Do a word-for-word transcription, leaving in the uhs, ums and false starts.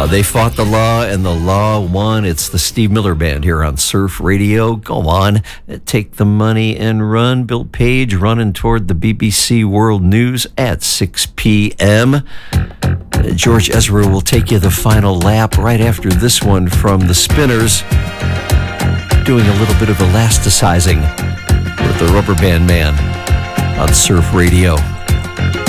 Uh, they fought the law, and the law won. It's the Steve Miller Band here on Surf Radio. Go on, take the money and run. Bill Page running toward the B B C World News at six p.m. Uh, George Ezra will take you the final lap right after this one from the Spinners, doing a little bit of elasticizing with the Rubber Band Man on Surf Radio.